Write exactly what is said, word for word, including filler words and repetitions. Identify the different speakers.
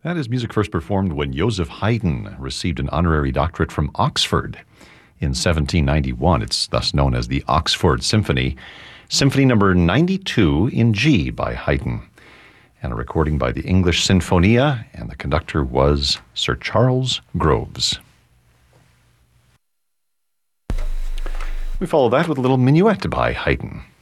Speaker 1: That is music first performed when Joseph Haydn received an honorary doctorate from Oxford in seventeen ninety-one. It's thus known as the Oxford Symphony. Symphony number ninety-two in G by Haydn, and a recording by the English Sinfonia, and the conductor was Sir Charles Groves. We follow that with a little minuet by Haydn.